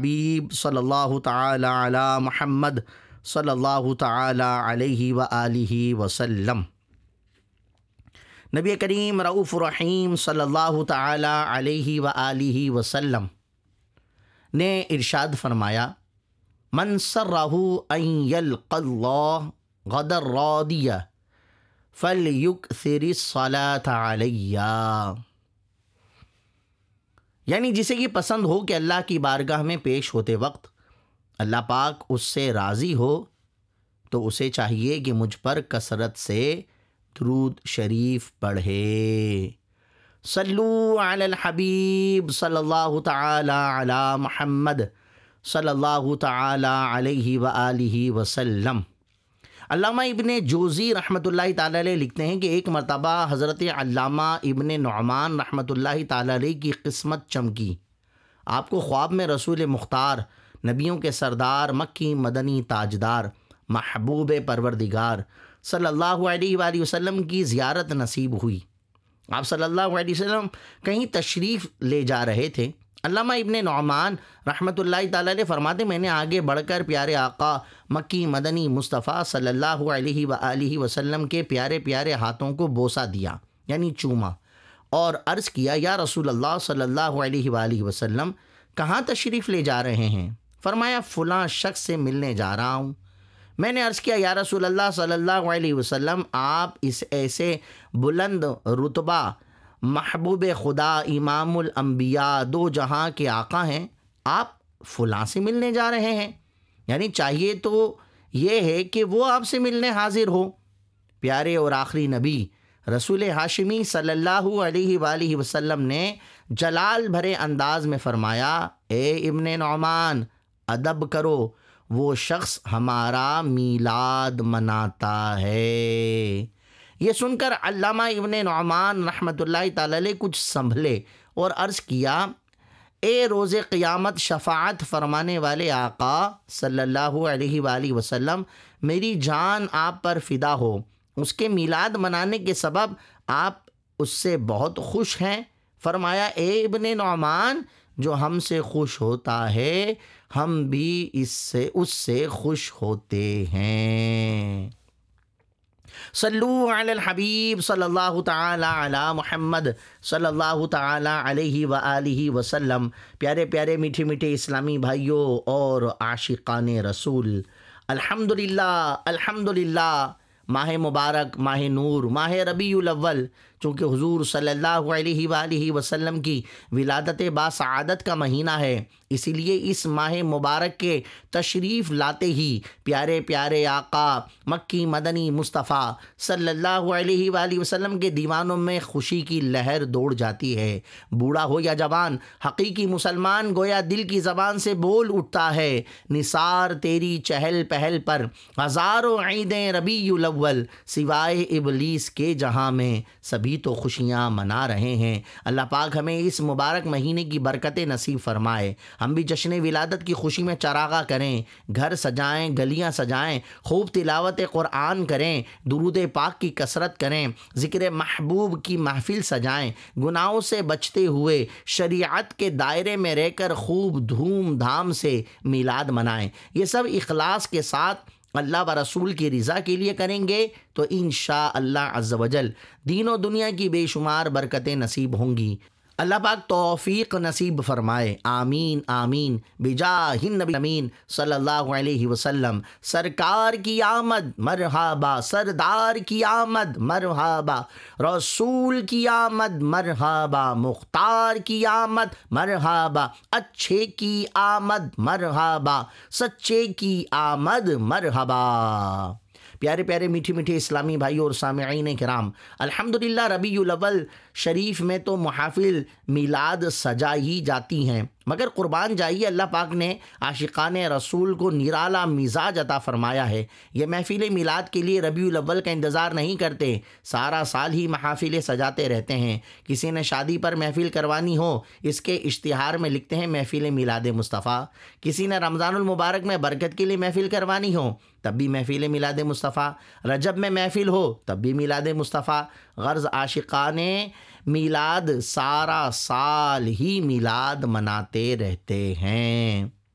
الحبیب صلی اللہ تعالی علی محمد صلی اللہ تعالی علیہ وآلہ وسلم۔ نبی کریم رؤوف رحیم صلی اللہ تعالی علیہ وآلہ وسلم نے ارشاد فرمایا، من سرہ ان یلقى اللہ غدا راضیہ فلیکثر الصلاۃ علیہ، یعنی جسے یہ پسند ہو کہ اللہ کی بارگاہ میں پیش ہوتے وقت اللہ پاک اس سے راضی ہو تو اسے چاہیے کہ مجھ پر کثرت سے درود شریف پڑھے۔ صلو علی الحبیب صلی اللہ تعالی علی محمد صلی اللہ تعالی علیہ وآلہ وسلم۔ علامہ ابن جوزی رحمۃ اللہ تعالی علیہ لکھتے ہیں کہ ایک مرتبہ حضرت علامہ ابن نعمان رحمۃ اللہ تعالی علیہ کی قسمت چمکی۔ آپ کو خواب میں رسول مختار، نبیوں کے سردار، مکی مدنی تاجدار، محبوب پروردگار صلی اللہ علیہ وآلہ وسلم کی زیارت نصیب ہوئی۔ آپ صلی اللہ علیہ وسلم کہیں تشریف لے جا رہے تھے۔ علامہ ابن نعمان رحمۃ اللہ تعالی علیہ فرماتے، میں نے آگے بڑھ کر پیارے آقا مکی مدنی مصطفیٰ صلی اللہ علیہ وآلہ وسلم کے پیارے پیارے ہاتھوں کو بوسہ دیا، یعنی چوما، اور عرض کیا، یا رسول اللہ صلی اللہ علیہ وآلہ وسلم کہاں تشریف لے جا رہے ہیں؟ فرمایا، فلاں شخص سے ملنے جا رہا ہوں۔ میں نے عرض کیا، یا رسول اللہ صلی اللہ علیہ وسلم آپ اس ایسے بلند رتبہ محبوب خدا امام الانبیاء دو جہاں کے آقا ہیں، آپ فلاں سے ملنے جا رہے ہیں؟ یعنی چاہیے تو یہ ہے کہ وہ آپ سے ملنے حاضر ہو۔ پیارے اور آخری نبی رسول ہاشمی صلی اللہ علیہ وآلہ وسلم نے جلال بھرے انداز میں فرمایا، اے ابن نعمان ادب کرو، وہ شخص ہمارا میلاد مناتا ہے۔ یہ سن کر علامہ ابن نعمان رحمۃ اللہ تعالی علیہ کچھ سنبھلے اور عرض کیا، اے روز قیامت شفاعت فرمانے والے آقا صلی اللہ علیہ وآلہ وسلم، میری جان آپ پر فدا ہو، اس کے میلاد منانے کے سبب آپ اس سے بہت خوش ہیں۔ فرمایا، اے ابن نعمان، جو ہم سے خوش ہوتا ہے ہم بھی اس سے خوش ہوتے ہیں۔ صلو علی الحبیب صلی اللہ تعالی علی محمد صلی اللہ تعالی علیہ وآلہ وسلم۔ پیارے پیارے میٹھے میٹھے اسلامی بھائیوں اور عاشقان رسول، الحمدللہ ماہ مبارک، ماہ نور، ماہ ربیع الاول، چونکہ حضور صلی اللہ علیہ وآلہ وسلم کی ولادت باسعادت کا مہینہ ہے، اسی لیے اس ماہ مبارک کے تشریف لاتے ہی پیارے پیارے آقا مکی مدنی مصطفیٰ صلی اللہ علیہ وآلہ وسلم کے دیوانوں میں خوشی کی لہر دوڑ جاتی ہے۔ بوڑھا ہو یا جوان، حقیقی مسلمان گویا دل کی زبان سے بول اٹھتا ہے، نثار تیری چہل پہل پر ہزاروں عیدیں ربیع الاول، سوائے ابلیس کے جہاں میں سبھی تو خوشیاں منا رہے ہیں۔ اللہ پاک ہمیں اس مبارک مہینے کی برکتیں نصیب فرمائے۔ ہم بھی جشن ولادت کی خوشی میں چراغاں کریں، گھر سجائیں، گلیاں سجائیں، خوب تلاوت قرآن کریں، درود پاک کی کثرت کریں، ذکر محبوب کی محفل سجائیں، گناہوں سے بچتے ہوئے شریعت کے دائرے میں رہ کر خوب دھوم دھام سے میلاد منائیں۔ یہ سب اخلاص کے ساتھ اللہ و رسول کی رضا کے لیے کریں گے تو انشاءاللہ عز و جل دین و دنیا کی بے شمار برکتیں نصیب ہوں گی۔ اللہ پاک توفیق نصیب فرمائے، آمین آمین، بجاہ النبی امین صلی اللہ علیہ وسلم۔ سرکار کی آمد مرحبا، سردار کی آمد مرحبا، رسول کی آمد مرحبا، مختار کی آمد مرحبا، اچھے کی آمد مرحبا، سچے کی آمد مرحبا۔ پیارے پیارے میٹھے میٹھے اسلامی بھائیوں اور سامعین کرام، الحمدللہ ربیع الاول شریف میں تو محافل میلاد سجائی جاتی ہیں، مگر قربان جائیے اللہ پاک نے عاشقان رسول کو نرالا مزاج عطا فرمایا ہے۔ یہ محفل میلاد کے لیے ربیع الاول کا انتظار نہیں کرتے، سارا سال ہی محافلیں سجاتے رہتے ہیں۔ کسی نے شادی پر محفل کروانی ہو، اس کے اشتہار میں لکھتے ہیں محفل میلاد مصطفیٰ۔ کسی نے رمضان المبارک میں برکت کے لیے محفل کروانی ہو، تب بھی محفل میلاد مصطفیٰ۔ رجب میں محفل ہو تب بھی میلاد مصطفیٰ۔ غرض عاشقان میلاد سارا سال ہی میلاد مناتے رہتے ہیں۔